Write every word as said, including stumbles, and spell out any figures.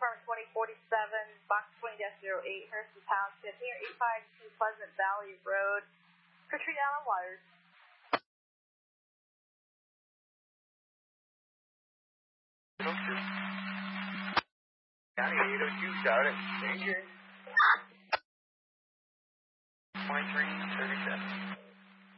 confirm twenty forty-seven, box twenty dash zero eight, Harrison Township, near eight five two Pleasant Valley Road. Retreat out on wires. County eight oh two, Charlotte. Danger. twenty-three thirty-seven.